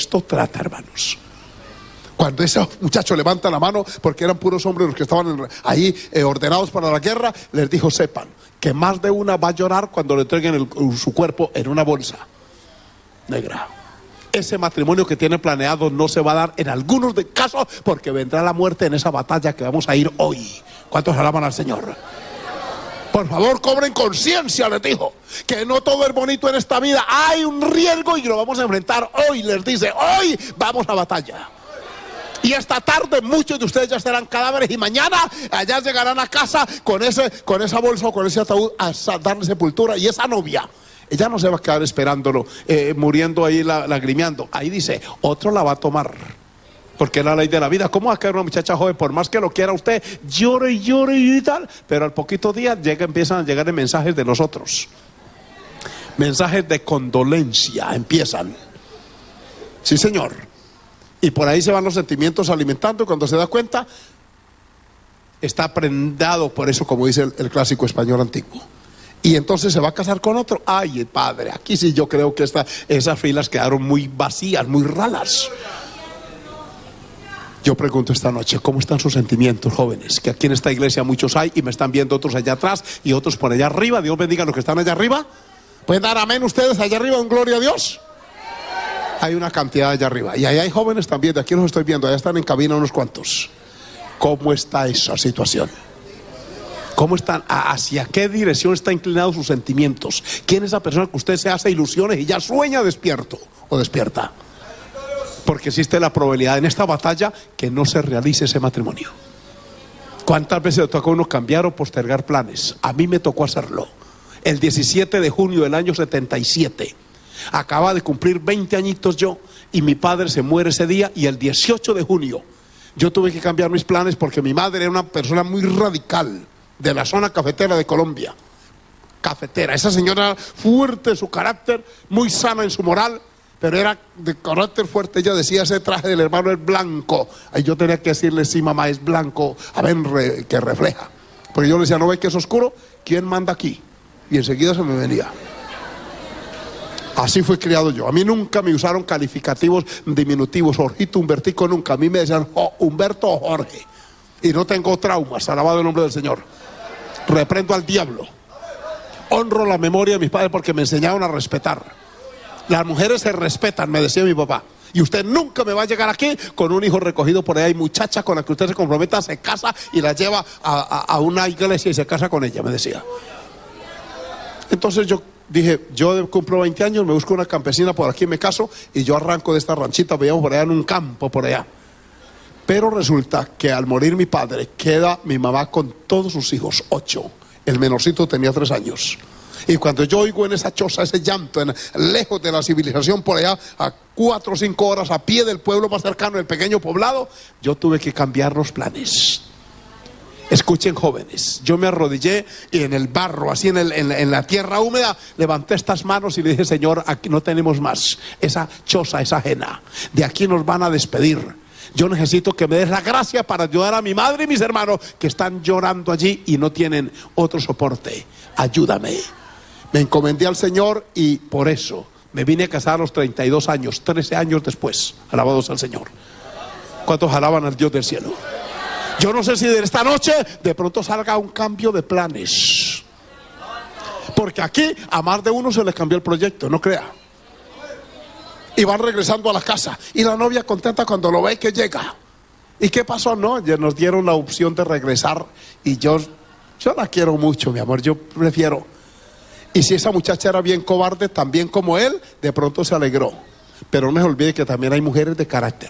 esto trata, hermanos. Cuando ese muchacho levanta la mano, porque eran puros hombres los que estaban ahí ordenados para la guerra, les dijo: sepan que más de una va a llorar cuando le entreguen su cuerpo en una bolsa negra. Ese matrimonio que tiene planeado no se va a dar en algunos casos, porque vendrá la muerte en esa batalla que vamos a ir hoy. ¿Cuántos alaban al Señor? Por favor, cobren conciencia, les dijo, que no todo es bonito en esta vida. Hay un riesgo y lo vamos a enfrentar hoy. Les dice: hoy vamos a batalla. Y esta tarde muchos de ustedes ya serán cadáveres, y mañana allá llegarán a casa con esa bolsa o con ese ataúd a darle sepultura. Y esa novia, ella no se va a quedar esperándolo, muriendo ahí lagrimeando. Ahí dice: otro la va a tomar, porque es la ley de la vida. ¿Cómo va a quedar una muchacha joven? Por más que lo quiera usted, llore y llore y tal, pero al poquito día empiezan a llegar mensajes de los otros, mensajes de condolencia empiezan. Sí, señor. Y por ahí se van los sentimientos alimentando, y cuando se da cuenta, está prendado por eso, como dice el clásico español antiguo. Y entonces se va a casar con otro. Ay, padre, aquí sí yo creo que esas filas quedaron muy vacías, muy raras. Yo pregunto esta noche: ¿cómo están sus sentimientos, jóvenes? Que aquí en esta iglesia muchos hay, y me están viendo otros allá atrás y otros por allá arriba. Dios bendiga a los que están allá arriba. ¿Pueden dar amén ustedes allá arriba, en gloria a Dios? Hay una cantidad allá arriba, y ahí hay jóvenes también. De aquí los estoy viendo, allá están en cabina unos cuantos. ¿Cómo está esa situación? ¿Cómo están? ¿Hacia qué dirección están inclinados sus sentimientos? ¿Quién es esa persona que usted se hace ilusiones y ya sueña despierto o despierta? Porque existe la probabilidad en esta batalla que no se realice ese matrimonio. ¿Cuántas veces le tocó a uno cambiar o postergar planes? A mí me tocó hacerlo. El 17 de junio del año 77. Acaba de cumplir 20 añitos yo, y mi padre se muere ese día. Y el 18 de junio yo tuve que cambiar mis planes, porque mi madre era una persona muy radical de la zona cafetera de Colombia. Cafetera, esa señora fuerte en su carácter, muy sana en su moral, pero era de carácter fuerte. Ella decía: ese traje del hermano es blanco. Ahí yo tenía que decirle: sí, mamá, es blanco, a ver, que refleja. Porque yo le decía: ¿no ve que es oscuro? ¿Quién manda aquí? Y enseguida se me venía. Así fui criado yo. A mí nunca me usaron calificativos diminutivos, Jorgito, Humbertico, nunca. A mí me decían Humberto o Jorge. Y no tengo traumas, alabado el nombre del Señor. Reprendo al diablo. Honro la memoria de mis padres, porque me enseñaron a respetar. Las mujeres se respetan, me decía mi papá. Y usted nunca me va a llegar aquí con un hijo recogido por allá. Y muchacha con la que usted se comprometa, se casa y la lleva a una iglesia y se casa con ella, me decía. Entonces yo dije: yo cumplo 20 años, me busco una campesina por aquí, me caso, y yo arranco de esta ranchita. Veíamos por allá en un campo por allá. Pero resulta que al morir mi padre, queda mi mamá con todos sus hijos, 8. El menorcito tenía 3 años. Y cuando yo oigo en esa choza ese llanto, lejos de la civilización, por allá a 4 o 5 horas a pie del pueblo más cercano, el pequeño poblado, yo tuve que cambiar los planes. Escuchen, jóvenes, yo me arrodillé y en el barro, así en la tierra húmeda, levanté estas manos y le dije: Señor, aquí no tenemos más. Esa choza es ajena. De aquí nos van a despedir. Yo necesito que me des la gracia para ayudar a mi madre y mis hermanos que están llorando allí y no tienen otro soporte. Ayúdame. Me encomendé al Señor, y por eso me vine a casar a los 32 años, 13 años después. Alabados al Señor. ¿Cuántos alaban al Dios del cielo? Yo no sé si de esta noche de pronto salga un cambio de planes, porque aquí a más de uno se les cambió el proyecto, no crea. Y van regresando a la casa, y la novia contenta cuando lo ve que llega. ¿Y qué pasó? No, ya nos dieron la opción de regresar, y yo la quiero mucho, mi amor, yo prefiero. Y si esa muchacha era bien cobarde, también como él, de pronto se alegró. Pero no se olvide que también hay mujeres de carácter,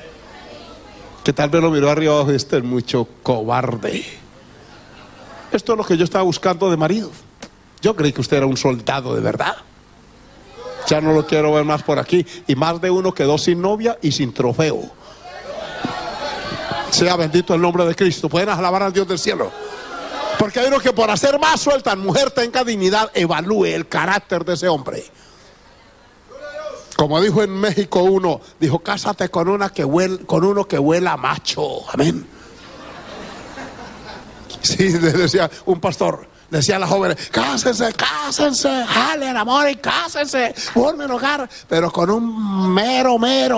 que tal vez lo miró arriba abajo: este es mucho cobarde. Esto es lo que yo estaba buscando de marido. Yo creí que usted era un soldado de verdad. Ya no lo quiero ver más por aquí. Y más de uno quedó sin novia y sin trofeo. Sea bendito el nombre de Cristo. Pueden alabar al Dios del cielo. Porque hay uno que por hacer más suelta, mujer, tenga dignidad, evalúe el carácter de ese hombre. Como dijo en México uno, dijo: cásate con uno que huela a macho. Amén. Sí, decía un pastor, decía a las jóvenes: cásense, jalen amor y cásense, formen hogar, pero con un mero